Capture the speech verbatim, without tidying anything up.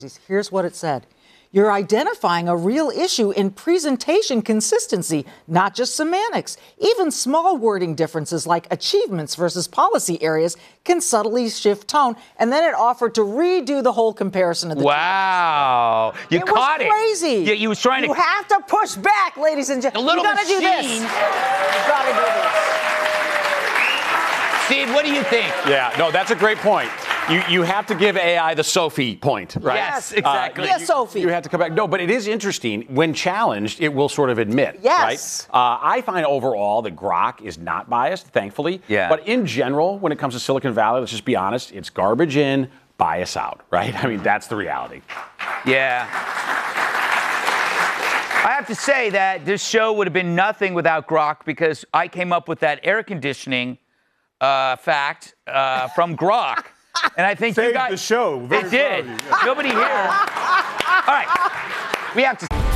Here's what it said. You're identifying a real issue in presentation consistency, not just semantics. Even small wording differences like achievements versus policy areas can subtly shift tone. And then it offered to redo the whole comparison of the Wow. You it caught was it. crazy. Yeah, you was trying to. You have to push back, ladies and gentlemen. A little you gotta machine. do this. You gotta do this. Steve, what do you think? Yeah, no, that's a great point. You you have to give A I the Sophie point, right? Yes, exactly. Uh, yes, you, Sophie. You have to come back. No, but it is interesting. When challenged, it will sort of admit, yes. right? Uh, I find overall that Grok is not biased, thankfully. Yeah. But in general, when it comes to Silicon Valley, let's just be honest, it's garbage in, bias out, right? I mean, that's the reality. Yeah. I have to say that this show would have been nothing without Grok because I came up with that air conditioning uh, fact uh, from Grok. And I think Saved you guys. the show. Very It did. proud of you. Yeah. Nobody here. All right. We have to.